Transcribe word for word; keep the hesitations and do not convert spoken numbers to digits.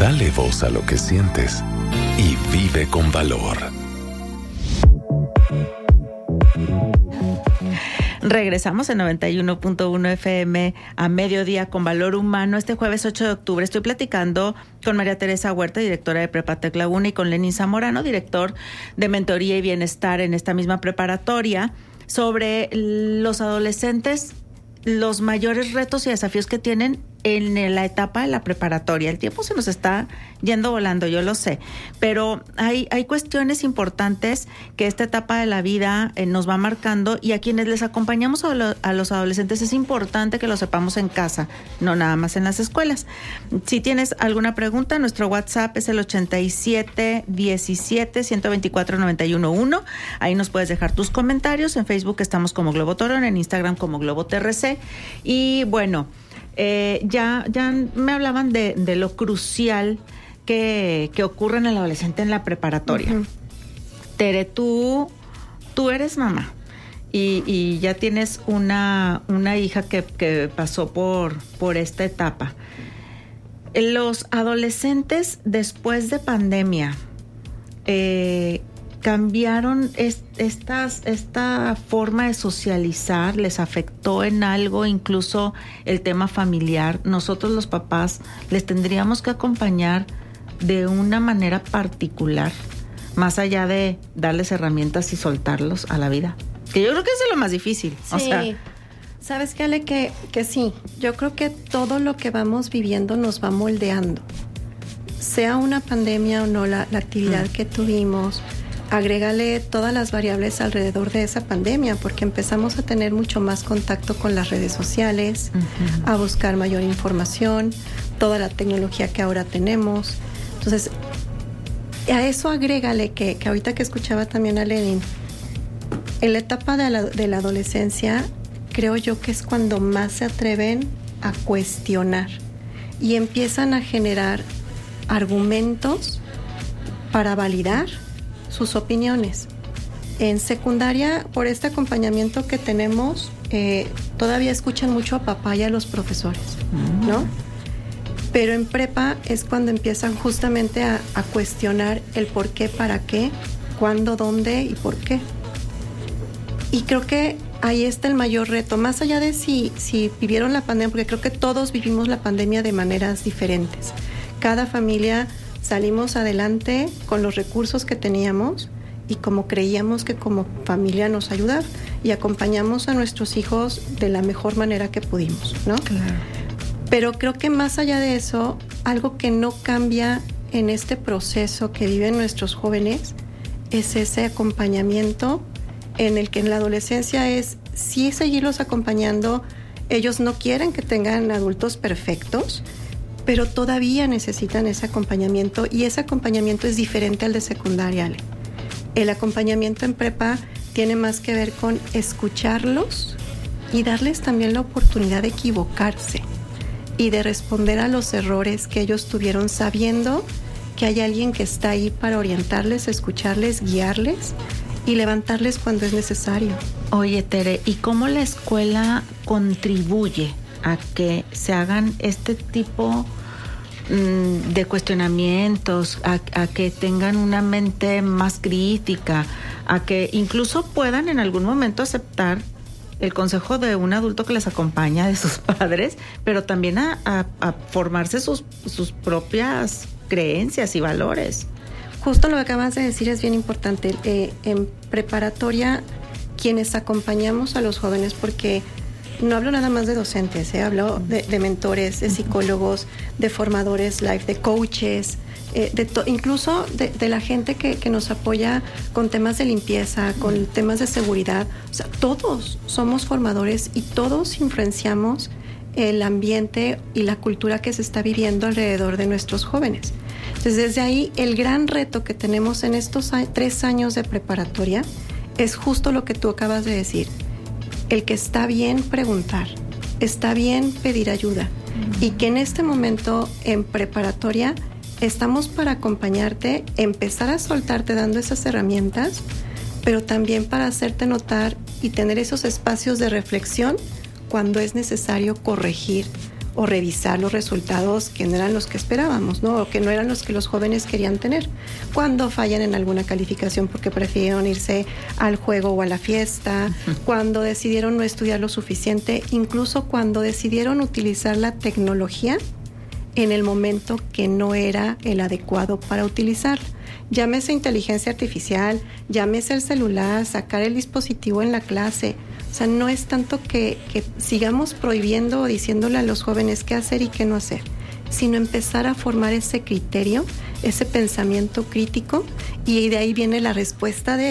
Dale voz a lo que sientes y vive con valor. Regresamos en noventa y uno punto uno F M a mediodía con Valor Humano. Este jueves ocho de octubre estoy platicando con María Teresa Huerta, directora de Prepatec Laguna, y con Lenín Zamorano, director de Mentoría y Bienestar en esta misma preparatoria, sobre los adolescentes, los mayores retos y desafíos que tienen en la etapa de la preparatoria. El tiempo se nos está yendo volando, yo lo sé, pero hay, hay cuestiones importantes que esta etapa de la vida eh, nos va marcando, y a quienes les acompañamos a, lo, a los adolescentes es importante que lo sepamos en casa, no nada más en las escuelas. Si tienes alguna pregunta, nuestro WhatsApp es el ochenta y siete diecisiete ciento veinticuatro noventa y uno uno. Ahí nos puedes dejar tus comentarios. En Facebook estamos como Globo Torón, en Instagram como Globo T R C. Y bueno, Eh, ya, ya me hablaban de, de lo crucial que, que ocurre en el adolescente en la preparatoria. Uh-huh. Tere, tú, tú eres mamá y, y ya tienes una, una hija que, que pasó por, por esta etapa. Los adolescentes después de pandemia, eh, ¿cambiaron es, estas, esta forma de socializar? ¿Les afectó en algo, incluso el tema familiar? Nosotros los papás les tendríamos que acompañar de una manera particular, más allá de darles herramientas y soltarlos a la vida, que yo creo que eso es lo más difícil. Sí. O sea, ¿sabes qué, Ale? Que, que sí, yo creo que todo lo que vamos viviendo nos va moldeando. Sea una pandemia o no, la, la actividad mm. que tuvimos, agrégale todas las variables alrededor de esa pandemia, porque empezamos a tener mucho más contacto con las redes sociales, uh-huh. a buscar mayor información, toda la tecnología que ahora tenemos. Entonces, a eso agrégale que, que ahorita que escuchaba también a Lenin, en la etapa de la, de la adolescencia, creo yo que es cuando más se atreven a cuestionar y empiezan a generar argumentos para validar sus opiniones. En secundaria, por este acompañamiento que tenemos, eh, todavía escuchan mucho a papá y a los profesores, mm. ¿no? Pero en prepa es cuando empiezan justamente a, a cuestionar el por qué, para qué, cuándo, dónde y por qué. Y creo que ahí está el mayor reto, más allá de si, si vivieron la pandemia, porque creo que todos vivimos la pandemia de maneras diferentes. Cada familia salimos adelante con los recursos que teníamos y como creíamos que como familia nos ayudaba, y acompañamos a nuestros hijos de la mejor manera que pudimos, ¿no? Claro. Pero creo que más allá de eso, algo que no cambia en este proceso que viven nuestros jóvenes es ese acompañamiento en el que en la adolescencia es sí seguirlos acompañando. Ellos no quieren que tengan adultos perfectos, pero todavía necesitan ese acompañamiento, y ese acompañamiento es diferente al de secundaria. El acompañamiento en prepa tiene más que ver con escucharlos y darles también la oportunidad de equivocarse y de responder a los errores que ellos tuvieron, sabiendo que hay alguien que está ahí para orientarles, escucharles, guiarles y levantarles cuando es necesario. Oye, Tere, ¿y cómo la escuela contribuye a que se hagan este tipo mmm, de cuestionamientos, a, a que tengan una mente más crítica, a que incluso puedan en algún momento aceptar el consejo de un adulto que les acompaña, de sus padres, pero también a, a, a formarse sus, sus propias creencias y valores? Justo lo que acabas de decir es bien importante. Eh, en preparatoria, quienes acompañamos a los jóvenes, porque no hablo nada más de docentes, ¿eh? Hablo de, de mentores, de psicólogos, de formadores life, de coaches, eh, de to- incluso de, de la gente que, que nos apoya con temas de limpieza, con temas de seguridad. O sea, todos somos formadores y todos influenciamos el ambiente y la cultura que se está viviendo alrededor de nuestros jóvenes. Entonces, desde ahí, el gran reto que tenemos en estos a- tres años de preparatoria es justo lo que tú acabas de decir. El que está bien preguntar, está bien pedir ayuda, mm. y que en este momento en preparatoria estamos para acompañarte, empezar a soltarte dando esas herramientas, pero también para hacerte notar y tener esos espacios de reflexión cuando es necesario corregir o revisar los resultados que no eran los que esperábamos, ¿no? O que no eran los que los jóvenes querían tener. Cuando fallan en alguna calificación porque prefirieron irse al juego o a la fiesta, uh-huh. cuando decidieron no estudiar lo suficiente, incluso cuando decidieron utilizar la tecnología en el momento que no era el adecuado para utilizarla. Llámese inteligencia artificial, llámese el celular, sacar el dispositivo en la clase. O sea, no es tanto que, que sigamos prohibiendo o diciéndole a los jóvenes qué hacer y qué no hacer, sino empezar a formar ese criterio, ese pensamiento crítico, y de ahí viene la respuesta de